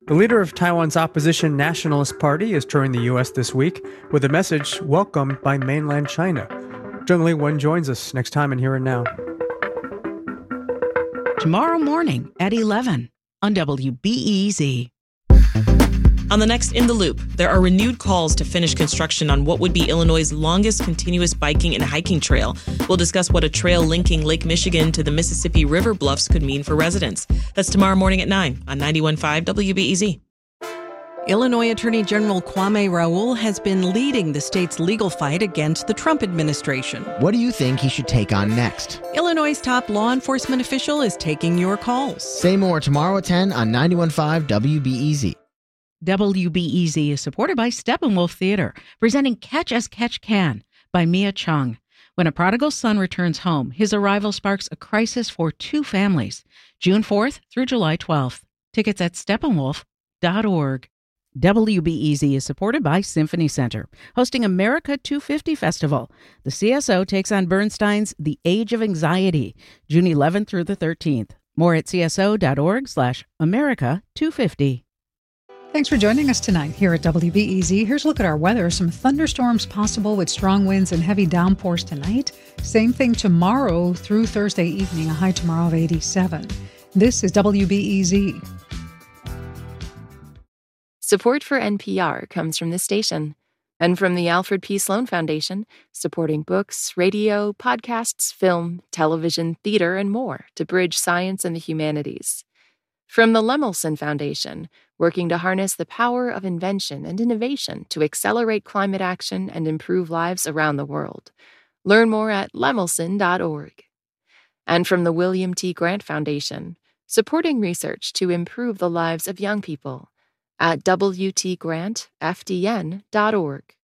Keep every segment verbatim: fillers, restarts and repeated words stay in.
The leader of Taiwan's opposition Nationalist Party is touring the U S this week with a message welcomed by mainland China. Zheng Li-Wen joins us next time in Here and Now. Tomorrow morning at eleven on W B E Z. On the next In the Loop, there are renewed calls to finish construction on what would be Illinois' longest continuous biking and hiking trail. We'll discuss what a trail linking Lake Michigan to the Mississippi River bluffs could mean for residents. That's tomorrow morning at nine on ninety-one point five W B E Z. Illinois Attorney General Kwame Raoul has been leading the state's legal fight against the Trump administration. What do you think he should take on next? Illinois' top law enforcement official is taking your calls. Say more tomorrow at ten on ninety-one point five W B E Z. W B E Z is supported by Steppenwolf Theater, presenting Catch as Catch Can by Mia Chung. When a prodigal son returns home, his arrival sparks a crisis for two families. June fourth through July twelfth. Tickets at steppenwolf dot org. W B E Z is supported by Symphony Center, hosting America two fifty Festival. The C S O takes on Bernstein's The Age of Anxiety, June eleventh through the thirteenth. More at cso.org slash America 250. Thanks for joining us tonight here at W B E Z. Here's a look at our weather. Some thunderstorms possible with strong winds and heavy downpours tonight. Same thing tomorrow through Thursday evening, a high tomorrow of eighty-seven. This is W B E Z. Support for N P R comes from this station and from the Alfred P. Sloan Foundation, supporting books, radio, podcasts, film, television, theater, and more to bridge science and the humanities. From the Lemelson Foundation, working to harness the power of invention and innovation to accelerate climate action and improve lives around the world. Learn more at lemelson dot org. And from the William T. Grant Foundation, supporting research to improve the lives of young people at w t grant f d n dot org.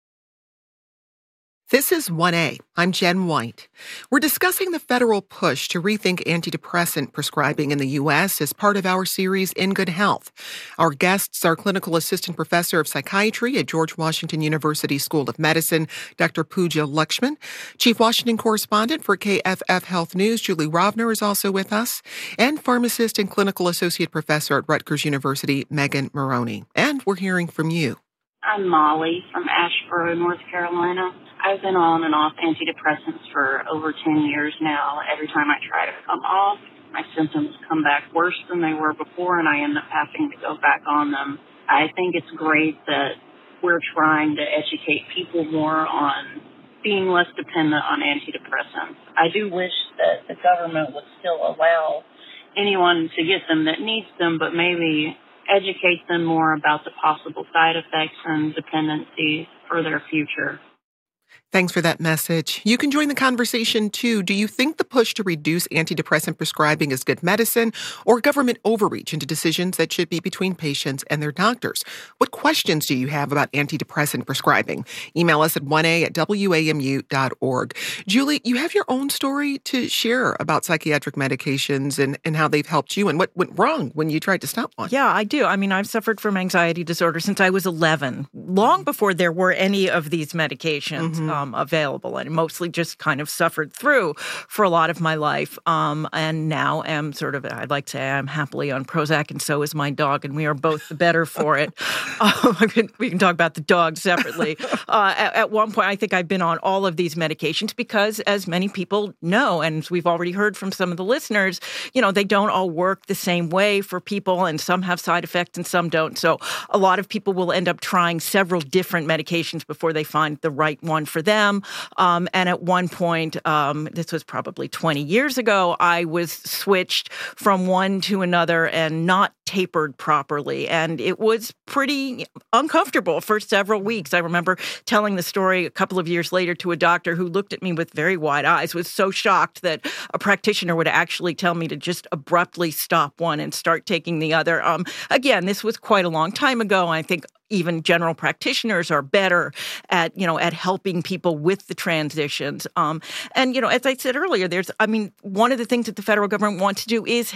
This is one A. I'm Jen White. We're discussing the federal push to rethink antidepressant prescribing in the U S as part of our series In Good Health. Our guests are Clinical Assistant Professor of Psychiatry at George Washington University School of Medicine, Doctor Pooja Lakshman. Chief Washington Correspondent for K F F Health News, Julie Rovner, is also with us. And Pharmacist and Clinical Associate Professor at Rutgers University, Megan Maroney. And we're hearing from you. I'm Molly from Asheboro, North Carolina. I've been on and off antidepressants for over ten years now. Every time I try to come off, my symptoms come back worse than they were before, and I end up having to go back on them. I think it's great that we're trying to educate people more on being less dependent on antidepressants. I do wish that the government would still allow anyone to get them that needs them, but maybe educate them more about the possible side effects and dependencies for their future. Thanks for that message. You can join the conversation, too. Do you think the push to reduce antidepressant prescribing is good medicine or government overreach into decisions that should be between patients and their doctors? What questions do you have about antidepressant prescribing? Email us at one a at w a m u dot org. Julie, you have your own story to share about psychiatric medications and, and how they've helped you and what went wrong when you tried to stop one. Yeah, I do. I mean, I've suffered from anxiety disorder since I was eleven, long before there were any of these medications. Mm-hmm. Um, available, and mostly just kind of suffered through for a lot of my life. Um, and now am sort of, I'd like to say I'm happily on Prozac, and so is my dog, and we are both the better for it. um, we can talk about the dog separately. Uh, at, at one point, I think I've been on all of these medications because, as many people know, and we've already heard from some of the listeners, you know, they don't all work the same way for people, and some have side effects and some don't. So a lot of people will end up trying several different medications before they find the right one for them. Um, and at one point, um, this was probably twenty years ago, I was switched from one to another and not tapered properly. And it was pretty uncomfortable for several weeks. I remember telling the story a couple of years later to a doctor who looked at me with very wide eyes, was so shocked that a practitioner would actually tell me to just abruptly stop one and start taking the other. Um, again, this was quite a long time ago. I think even general practitioners are better at, you know, at helping people with the transitions. Um, and, you know, as I said earlier, there's, I mean, one of the things that the federal government wants to do is help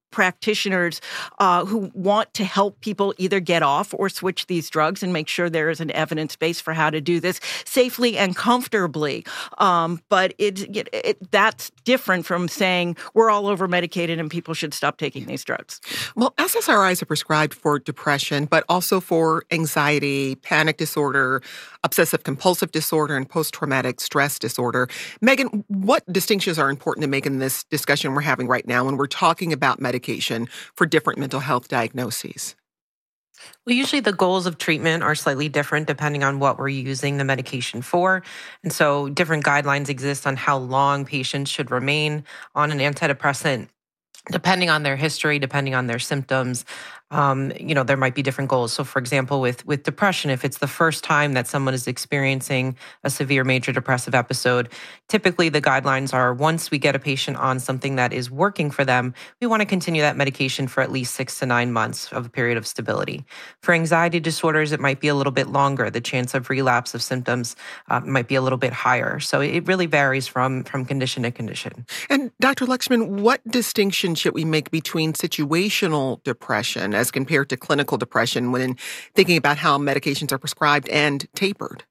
practitioners uh, who want to help people either get off or switch these drugs and make sure there is an evidence base for how to do this safely and comfortably. Um, but it, it, it that's different from saying we're all over medicated and people should stop taking these drugs. Well, S S R Is are prescribed for depression, but also for anxiety, panic disorder, obsessive compulsive disorder, and post-traumatic stress disorder. Megan, what distinctions are important to make in this discussion we're having right now when we're talking about medication for different mental health diagnoses? Well, usually the goals of treatment are slightly different depending on what we're using the medication for. And so different guidelines exist on how long patients should remain on an antidepressant, depending on their history, depending on their symptoms. Um, you know, there might be different goals. So for example, with, with depression, if it's the first time that someone is experiencing a severe major depressive episode, typically the guidelines are once we get a patient on something that is working for them, we want to continue that medication for at least six to nine months of a period of stability. For anxiety disorders, it might be a little bit longer. The chance of relapse of symptoms uh, might be a little bit higher. So it really varies from, from condition to condition. And Doctor Lakshman, what distinction should we make between situational depression as compared to clinical depression when thinking about how medications are prescribed and tapered?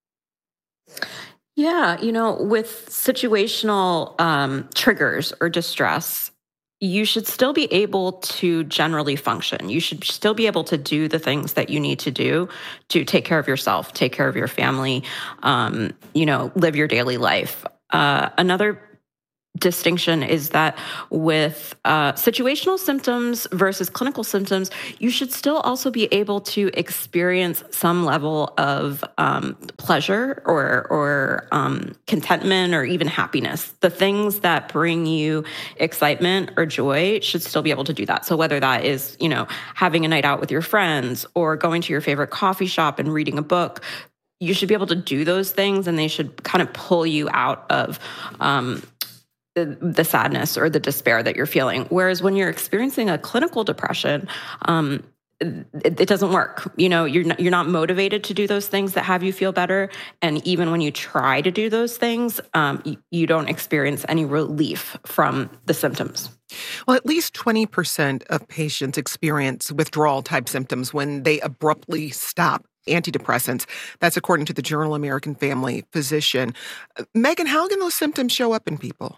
Yeah, you know, with situational um, triggers or distress, you should still be able to generally function. You should still be able to do the things that you need to do to take care of yourself, take care of your family, um, you know, live your daily life. Uh, another distinction is that with uh, situational symptoms versus clinical symptoms, you should still also be able to experience some level of um, pleasure or, or um, contentment or even happiness. The things that bring you excitement or joy should still be able to do that. So whether that is, you know, having a night out with your friends or going to your favorite coffee shop and reading a book, you should be able to do those things and they should kind of pull you out of um, The, the sadness or the despair that you're feeling. Whereas when you're experiencing a clinical depression, um, it, it doesn't work. You know, you're not, you're not motivated to do those things that have you feel better. And even when you try to do those things, um, you, you don't experience any relief from the symptoms. Well, at least twenty percent of patients experience withdrawal-type symptoms when they abruptly stop antidepressants. That's according to the Journal American Family Physician. Megan, how can those symptoms show up in people?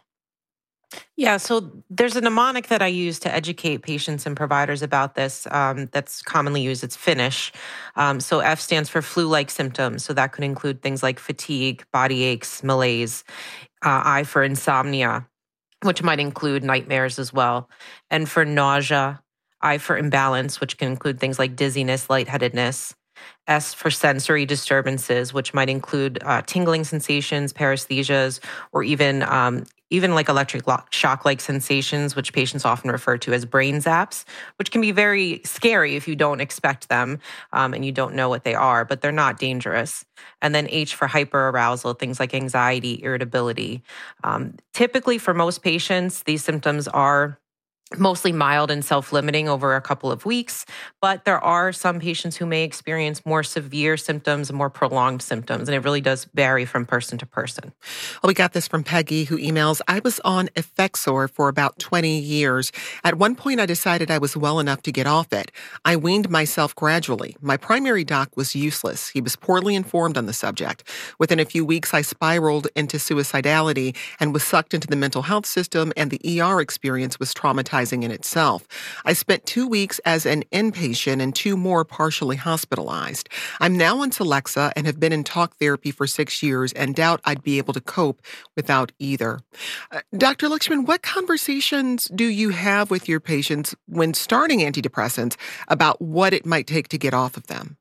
Yeah, so there's a mnemonic that I use to educate patients and providers about this um, that's commonly used. It's FINISH. Um, so F stands for flu-like symptoms. So that could include things like fatigue, body aches, malaise. Uh, I for insomnia, which might include nightmares as well. And for nausea, I for imbalance, which can include things like dizziness, lightheadedness. S for sensory disturbances, which might include uh, tingling sensations, paresthesias, or even um, even like electric shock-like sensations, which patients often refer to as brain zaps, which can be very scary if you don't expect them um, and you don't know what they are, but they're not dangerous. And then H for hyperarousal, things like anxiety, irritability. Um, typically, for most patients, these symptoms are mostly mild and self-limiting over a couple of weeks, but there are some patients who may experience more severe symptoms and more prolonged symptoms, and it really does vary from person to person. Well, we got this from Peggy, who emails, I was on Effexor for about twenty years. At one point, I decided I was well enough to get off it. I weaned myself gradually. My primary doc was useless. He was poorly informed on the subject. Within a few weeks, I spiraled into suicidality and was sucked into the mental health system, and the E R experience was traumatizing in itself. I spent two weeks as an inpatient and two more partially hospitalized. I'm now on Celexa and have been in talk therapy for six years and doubt I'd be able to cope without either. Uh, Doctor Lakshman, what conversations do you have with your patients when starting antidepressants about what it might take to get off of them?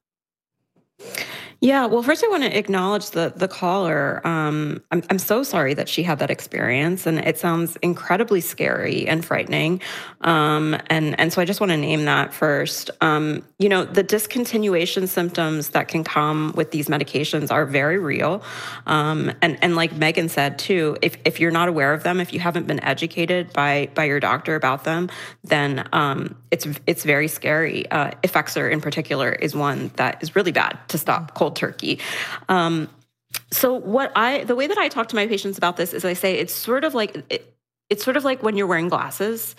Yeah, well, first I want to acknowledge the the caller. Um, I'm I'm so sorry that she had that experience, and it sounds incredibly scary and frightening. Um, and and so I just want to name that first. Um, you know, the discontinuation symptoms that can come with these medications are very real. Um, and and like Megan said too, if if you're not aware of them, if you haven't been educated by by your doctor about them, then um, it's it's very scary. Uh, Effexor in particular is one that is really bad to stop cold turkey. Um, so what I, the way that I talk to my patients about this is I say, it's sort of like, it, it's sort of like when you're wearing glasses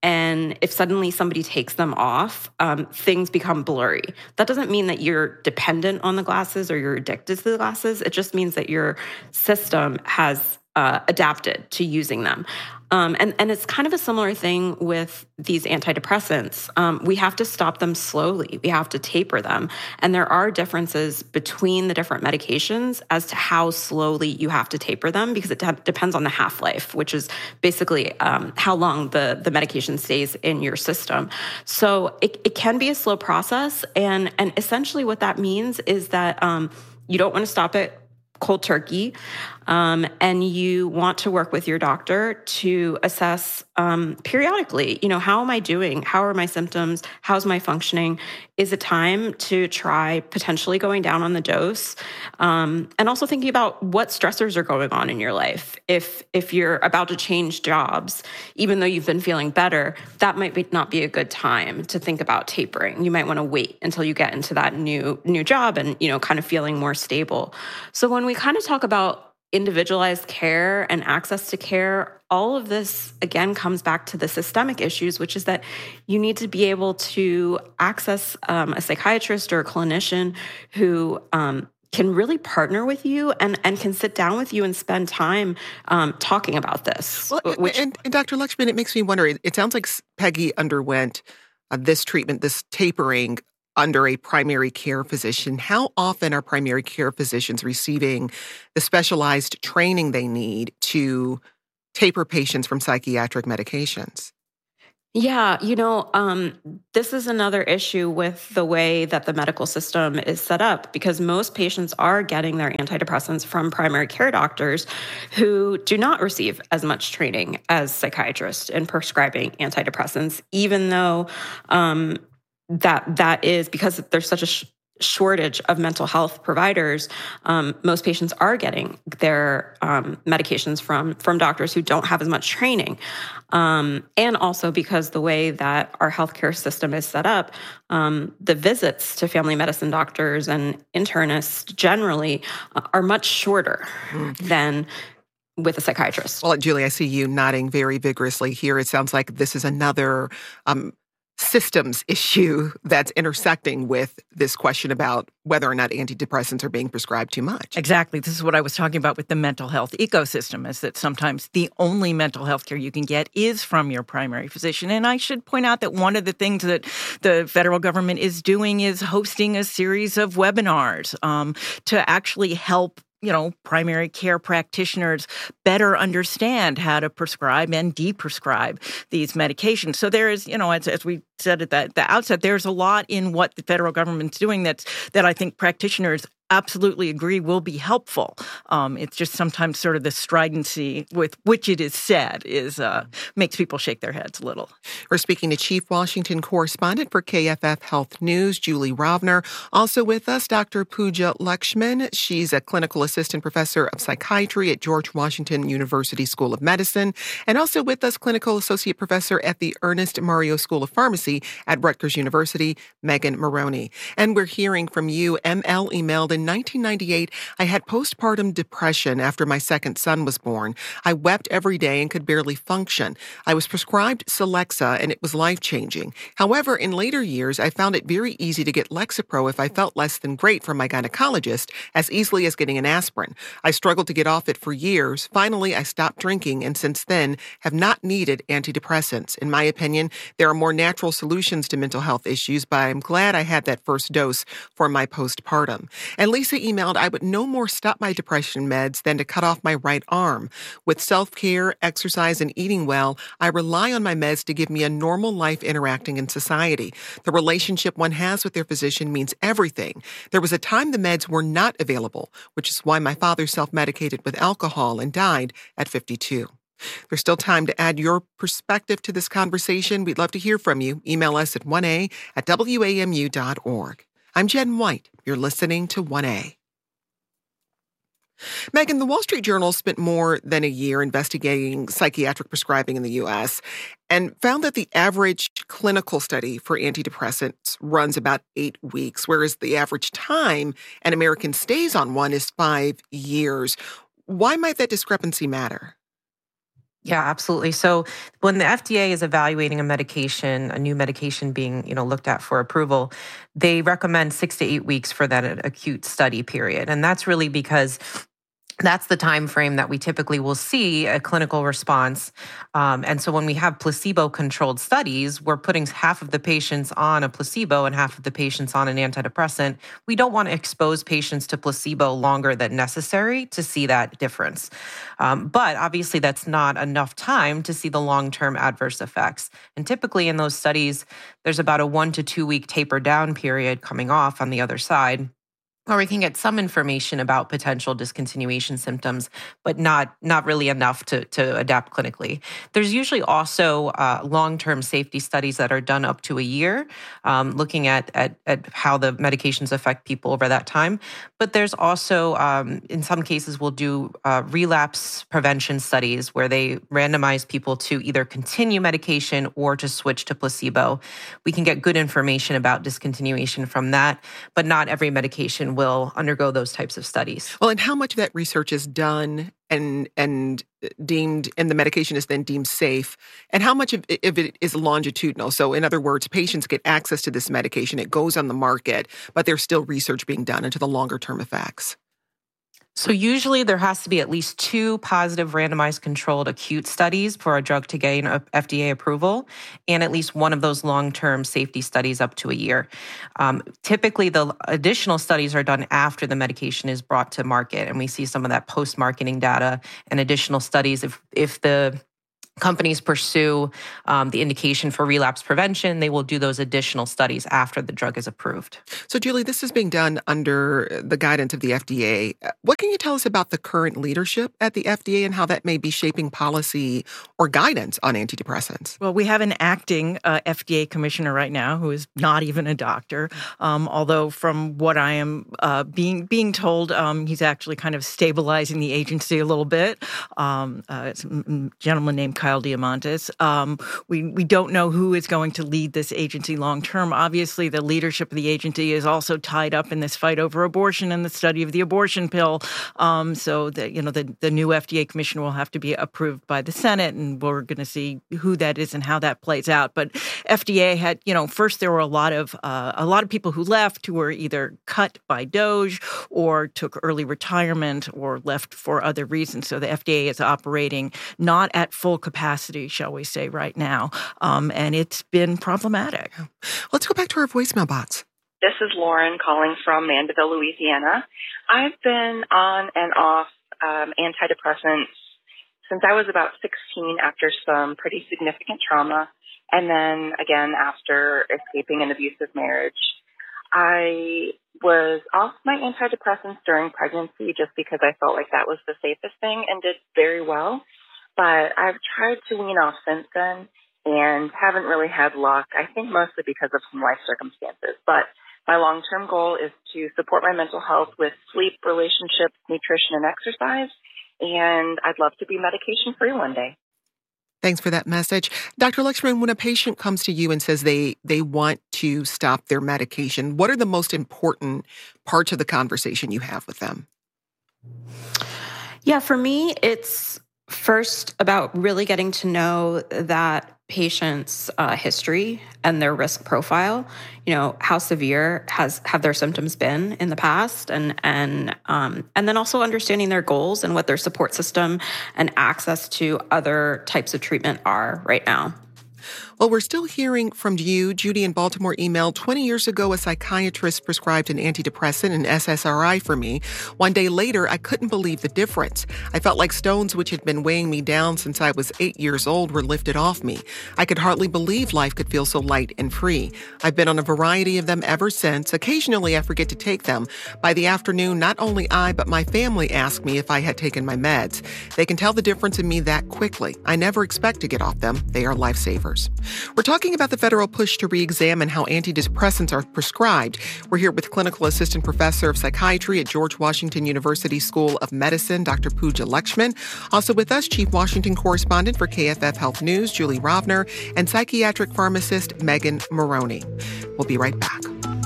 And if suddenly somebody takes them off, um, things become blurry. That doesn't mean that you're dependent on the glasses or you're addicted to the glasses. It just means that your system has uh, adapted to using them. Um, and, and it's kind of a similar thing with these antidepressants. Um, we have to stop them slowly. We have to taper them. And there are differences between the different medications as to how slowly you have to taper them, because it de- depends on the half-life, which is basically um, how long the, the medication stays in your system. So it, it can be a slow process. And, and essentially what that means is that um, you don't want to stop it cold turkey, um, and you want to work with your doctor to assess um, periodically, you know, how am I doing? How are my symptoms? How's my functioning? Is it time to try potentially going down on the dose? Um, and also thinking about what stressors are going on in your life. If if you're about to change jobs, even though you've been feeling better, that might be, not be a good time to think about tapering. You might want to wait until you get into that new new job and, you know, kind of feeling more stable. So when we kind of talk about individualized care and access to care, all of this, again, comes back to the systemic issues, which is that you need to be able to access um, a psychiatrist or a clinician who um, can really partner with you and, and can sit down with you and spend time um, talking about this. Well, which, and, and Doctor Lukshman, it makes me wonder, it, it sounds like Peggy underwent uh, this treatment, this tapering, under a primary care physician. How often are primary care physicians receiving the specialized training they need to taper patients from psychiatric medications? Yeah, you know, um, this is another issue with the way that the medical system is set up, because most patients are getting their antidepressants from primary care doctors who do not receive as much training as psychiatrists in prescribing antidepressants, even though um, that that is because there's such a sh- shortage of mental health providers. Um, most patients are getting their um, medications from from doctors who don't have as much training, um, and also because the way that our healthcare system is set up, um, the visits to family medicine doctors and internists generally uh, are much shorter mm. than with a psychiatrist. Well, Julie, I see you nodding very vigorously here. It sounds like this is another Um, systems issue that's intersecting with this question about whether or not antidepressants are being prescribed too much. Exactly. This is what I was talking about with the mental health ecosystem, is that sometimes the only mental health care you can get is from your primary physician. And I should point out that one of the things that the federal government is doing is hosting a series of webinars um, to actually help you know, primary care practitioners better understand how to prescribe and de-prescribe these medications. So there is, you know, as, as we said at the, the outset, there's a lot in what the federal government's doing that's that I think practitioners absolutely agree will be helpful. Um, it's just sometimes sort of the stridency with which it is said is uh, makes people shake their heads a little. We're speaking to Chief Washington Correspondent for K F F Health News, Julie Rovner. Also with us, Doctor Pooja Lukshman. She's a clinical assistant professor of psychiatry at George Washington University School of Medicine. And also with us, clinical associate professor at the Ernest Mario School of Pharmacy at Rutgers University, Megan Maroney. And we're hearing from you. M L emailed in nineteen ninety-eight, I had postpartum depression after my second son was born. I wept every day and could barely function. I was prescribed Celexa and it was life-changing. However, in later years, I found it very easy to get Lexapro if I felt less than great from my gynecologist, as easily as getting an aspirin. I struggled to get off it for years. Finally, I stopped drinking and since then have not needed antidepressants. In my opinion, there are more natural solutions to mental health issues, but I'm glad I had that first dose for my postpartum. And Lisa emailed, I would no more stop my depression meds than to cut off my right arm. With self-care, exercise, and eating well, I rely on my meds to give me a normal life interacting in society. The relationship one has with their physician means everything. There was a time the meds were not available, which is why my father self-medicated with alcohol and died at fifty-two. There's still time to add your perspective to this conversation. We'd love to hear from you. Email us at one a at w a m u dot org. I'm Jen White. You're listening to one A. Megan, the Wall Street Journal spent more than a year investigating psychiatric prescribing in the U S and found that the average clinical study for antidepressants runs about eight weeks, whereas the average time an American stays on one is five years. Why might that discrepancy matter? Yeah, absolutely. So when the F D A is evaluating a medication, a new medication being, you know, looked at for approval, they recommend six to eight weeks for that acute study period. And that's really because that's the time frame that we typically will see a clinical response. Um, and so when we have placebo-controlled studies, we're putting half of the patients on a placebo and half of the patients on an antidepressant. We don't want to expose patients to placebo longer than necessary to see that difference. Um, but obviously, that's not enough time to see the long-term adverse effects. And typically in those studies, there's about a one to two week taper down period coming off on the other side, or we can get some information about potential discontinuation symptoms, but not not really enough to, to adapt clinically. There's usually also uh, long-term safety studies that are done up to a year, um, looking at, at at how the medications affect people over that time. But there's also, um, in some cases, we'll do uh, relapse prevention studies where they randomize people to either continue medication or to switch to placebo. We can get good information about discontinuation from that, but not every medication will undergo those types of studies. Well, and how much of that research is done and and deemed, and the medication is then deemed safe, and how much of it, of it is longitudinal? So in other words, patients get access to this medication, it goes on the market, but there's still research being done into the longer term effects. So usually there has to be at least two positive randomized controlled acute studies for a drug to gain F D A approval, and at least one of those long-term safety studies up to a year. Um, typically, the additional studies are done after the medication is brought to market, and we see some of that post-marketing data and additional studies if if the companies pursue um, the indication for relapse prevention, they will do those additional studies after the drug is approved. So, Julie, this is being done under the guidance of the F D A. What can you tell us about the current leadership at the F D A and how that may be shaping policy or guidance on antidepressants? Well, we have an acting uh, F D A commissioner right now who is not even a doctor, um, although from what I am uh, being being told, um, he's actually kind of stabilizing the agency a little bit. Um, uh, it's a gentleman named Kyle Diamantis. Um, we we don't know who is going to lead this agency long term. Obviously, the leadership of the agency is also tied up in this fight over abortion and the study of the abortion pill. Um, so that you know the the new F D A commissioner will have to be approved by the Senate, and we're going to see who that is and how that plays out. But F D A had you know first there were a lot of uh, a lot of people who left who were either cut by DOJ or took early retirement or left for other reasons. So the F D A is operating not at full capacity. capacity, shall we say, right now. Um, and it's been problematic. Let's go back to our voicemail box. This is Lauren calling from Mandeville, Louisiana. I've been on and off um, antidepressants since I was about sixteen after some pretty significant trauma, and then again after escaping an abusive marriage. I was off my antidepressants during pregnancy just because I felt like that was the safest thing and did very well. But I've tried to wean off since then and haven't really had luck, I think mostly because of some life circumstances. But my long-term goal is to support my mental health with sleep, relationships, nutrition, and exercise. And I'd love to be medication-free one day. Thanks for that message. Doctor Lexman, when a patient comes to you and says they, they want to stop their medication, what are the most important parts of the conversation you have with them? Yeah, for me, it's first about really getting to know that patient's uh, history and their risk profile. You know, how severe has have their symptoms been in the past, and and um, and then also understanding their goals and what their support system and access to other types of treatment are right now. Well, we're still hearing from you. Judy in Baltimore emailed, twenty years ago, a psychiatrist prescribed an antidepressant, an S S R I, for me. One day later, I couldn't believe the difference. I felt like stones which had been weighing me down since I was eight years old were lifted off me. I could hardly believe life could feel so light and free. I've been on a variety of them ever since. Occasionally, I forget to take them. By the afternoon, not only I, but my family ask me if I had taken my meds. They can tell the difference in me that quickly. I never expect to get off them. They are lifesavers. We're talking about the federal push to re-examine how antidepressants are prescribed. We're here with Clinical Assistant Professor of Psychiatry at George Washington University School of Medicine, Doctor Pooja Lakshman. Also with us, Chief Washington Correspondent for K F F Health News, Julie Rovner, and psychiatric pharmacist Megan Moroney. We'll be right back.